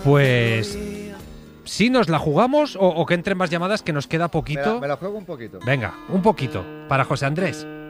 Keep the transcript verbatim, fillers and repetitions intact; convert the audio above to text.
Pues si nos la jugamos o, o que entren más llamadas, que nos queda Me poquito. la, me la juego un poquito. Venga, un poquito para José Andrés.